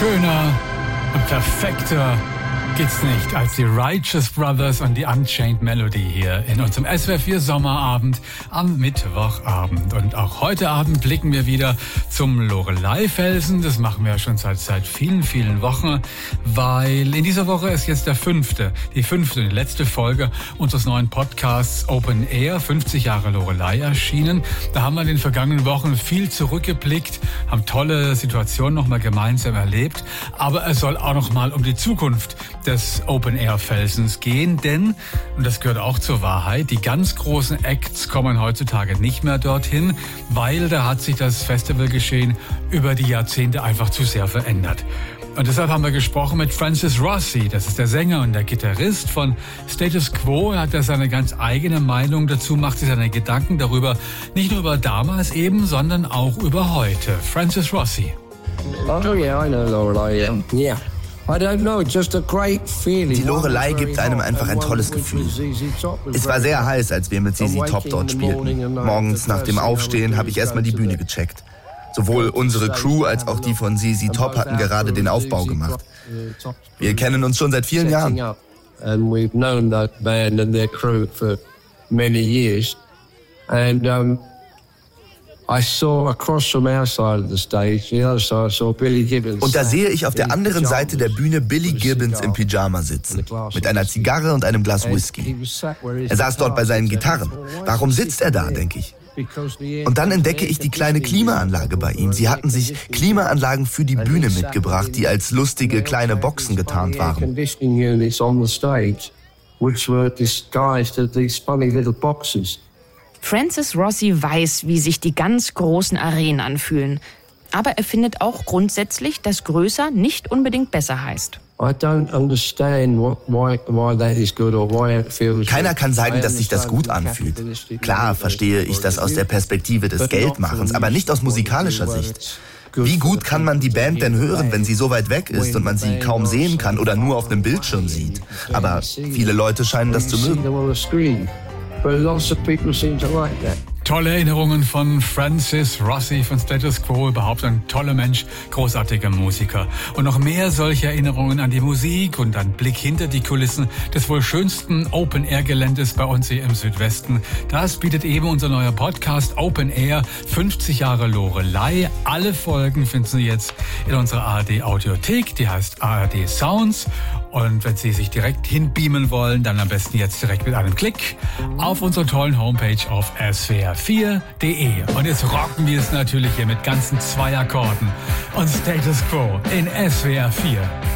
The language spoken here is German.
Schöner und perfekter geht's nicht als die Righteous Brothers und die Unchained Melody hier in unserem SWR 4 Sommerabend am Mittwochabend. Und auch heute Abend blicken wir wieder zum Loreley-Felsen. Das machen wir ja schon seit vielen, vielen Wochen, weil in dieser Woche ist jetzt die fünfte und die letzte Folge unseres neuen Podcasts Open Air, 50 Jahre Loreley erschienen. Da haben wir in den vergangenen Wochen viel zurückgeblickt, haben tolle Situationen nochmal gemeinsam erlebt, aber es soll auch nochmal um die Zukunft des Open-Air-Felsens gehen, denn, und das gehört auch zur Wahrheit, die ganz großen Acts kommen heutzutage nicht mehr dorthin, weil da hat sich das Festivalgeschehen über die Jahrzehnte einfach zu sehr verändert. Und deshalb haben wir gesprochen mit Francis Rossi, das ist der Sänger und der Gitarrist von Status Quo. Er hat ja seine ganz eigene Meinung dazu, macht sich seine Gedanken darüber, nicht nur über damals eben, sondern auch über heute. Francis Rossi. Oh yeah, I know Loreley. Yeah. I don't know, just a great feeling. Die Loreley gibt einem einfach ein tolles Gefühl. Es war sehr heiß, als wir mit ZZ Top dort spielten. Morgens nach dem Aufstehen habe ich erstmal die Bühne gecheckt. Sowohl unsere Crew als auch die von ZZ Top hatten gerade den Aufbau gemacht. Wir kennen uns schon seit vielen Jahren. And we've known that band and their crew for many years. And I saw across from our side of the stage, the other side, I saw Billy Gibbons. Und da sehe ich auf der anderen Seite der Bühne Billy Gibbons im Pyjama sitzen, mit einer Zigarre und einem Glas Whisky. Er saß dort bei seinen Gitarren. Warum sitzt er da, denke ich. Und dann entdecke ich die kleine Klimaanlage bei ihm. Sie hatten sich Klimaanlagen für die Bühne mitgebracht, die als lustige kleine Boxen getarnt waren. Francis Rossi weiß, wie sich die ganz großen Arenen anfühlen. Aber er findet auch grundsätzlich, dass größer nicht unbedingt besser heißt. Keiner kann sagen, dass sich das gut anfühlt. Klar verstehe ich das aus der Perspektive des Geldmachens, aber nicht aus musikalischer Sicht. Wie gut kann man die Band denn hören, wenn sie so weit weg ist und man sie kaum sehen kann oder nur auf einem Bildschirm sieht? Aber viele Leute scheinen das zu mögen. But lots of people seem to like that. Tolle Erinnerungen von Francis Rossi von Status Quo, überhaupt ein toller Mensch, großartiger Musiker. Und noch mehr solche Erinnerungen an die Musik und an Blick hinter die Kulissen des wohl schönsten Open-Air-Geländes bei uns hier im Südwesten. Das bietet eben unser neuer Podcast Open Air, 50 Jahre Loreley. Alle Folgen finden Sie jetzt in unserer ARD-Audiothek, die heißt ARD Sounds. Und wenn Sie sich direkt hinbeamen wollen, dann am besten jetzt direkt mit einem Klick auf unserer tollen Homepage auf swr4.de. Und jetzt rocken wir es natürlich hier mit ganzen 2 Akkorden und Status Quo in SWR 4.